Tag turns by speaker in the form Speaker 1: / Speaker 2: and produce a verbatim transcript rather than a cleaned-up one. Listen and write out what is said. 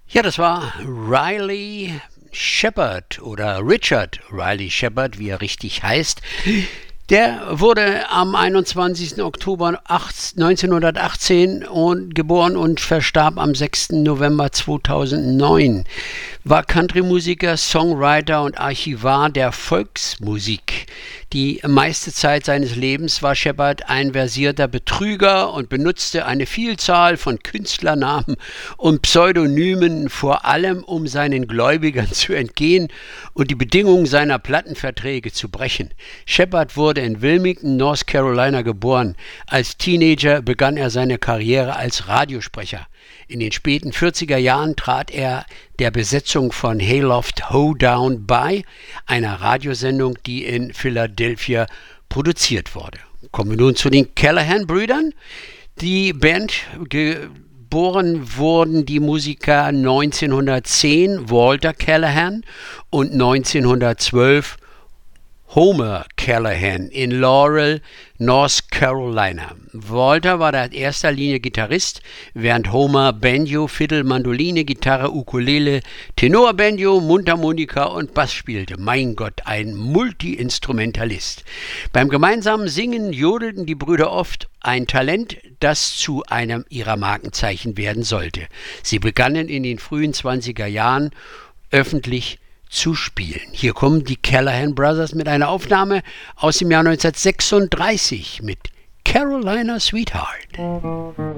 Speaker 1: Ja, das war Riley Shepard oder Richard Riley Shepard, wie er richtig heißt. Der wurde am einundzwanzigsten Oktober neunzehnhundertachtzehn und geboren und verstarb am sechsten November zweitausendneun. War Country-Musiker, Songwriter und Archivar der Volksmusik. Die meiste Zeit seines Lebens war Shepard ein versierter Betrüger und benutzte eine Vielzahl von Künstlernamen und Pseudonymen, vor allem um seinen Gläubigern zu entgehen und die Bedingungen seiner Plattenverträge zu brechen. Shepard wurde in Wilmington, North Carolina geboren. Als Teenager begann er seine Karriere als Radiosprecher. In den späten vierziger Jahren trat er der Besetzung von Hayloft Hoedown bei, einer Radiosendung, die in Philadelphia produziert wurde. Kommen wir nun zu den Callahan-Brüdern. Die Band, geboren wurden die Musiker neunzehnhundertzehn Walter Callahan und neunzehnhundertzwölf Homer Callahan in Laurel, North Carolina. Walter war in erster Linie Gitarrist, während Homer Banjo, Fiddle, Mandoline, Gitarre, Ukulele, Tenorbanjo, Mundharmonika und Bass spielte. Mein Gott, ein Multi-Instrumentalist. Beim gemeinsamen Singen jodelten die Brüder oft, ein Talent, das zu einem ihrer Markenzeichen werden sollte. Sie begannen in den frühen zwanziger Jahren öffentlich zu spielen. Hier kommen die Callahan Brothers mit einer Aufnahme aus dem Jahr neunzehnhundertsechsunddreißig mit Carolina Sweetheart.